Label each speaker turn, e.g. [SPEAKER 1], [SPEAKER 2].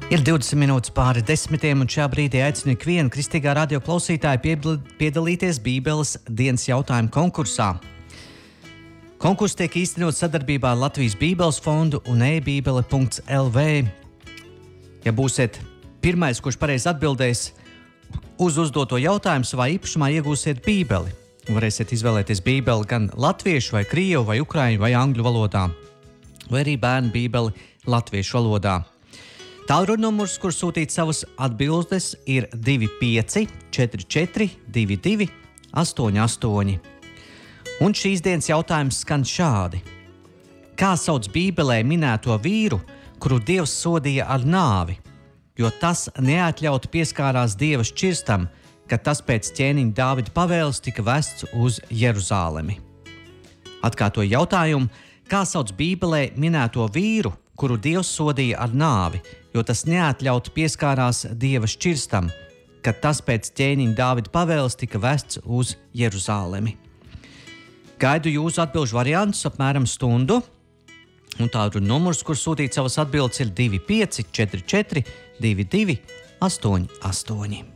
[SPEAKER 1] Ir 20 minūtes pāri 10, un šajā brīdī aicinu ikvienu kristīgā radio klausītāju piedalīties Bībeles dienas jautājumu konkursā. Konkurss tiek īstenots sadarbībā ar Latvijas Bībeles fondu un e-bībele.lv. Ja būsiet pirmais, kurš pareizi atbildēs uz uzdoto jautājumu, savā īpašumā iegūsiet Bībeli. Varēsiet izvēlēties Bībeli gan latviešu, vai krievu, vai ukraiņu, vai angļu valodā, vai arī bērnu Bībeli latviešu valodā. Tālruņa numurs, kur sūtīt savas atbildes, ir 25 44 22 88. Un šīs dienas jautājums skan šādi. Kā sauc Bībelē minēto vīru, kuru Dievs sodīja ar nāvi, jo tas neatļauti pieskārās Dieva šķirstam, kad tas pēc ķēniņa Dāvida pavēles tika vests uz Jeruzālemi? Atkārtoju jautājumu. Kā sauc Bībelē minēto vīru, kuru Dievs sodīja ar nāvi, jo tas neatļauti pieskārās Dieva šķirstam, kad tas pēc ķēniņa Dāvida pavēles tika vests uz Jeruzālemi? Gaidu jūsu atbilžu variantus apmēram stundu, un tālruņa numurs, kur sūtīt savas atbildes, ir 25 44 22 88.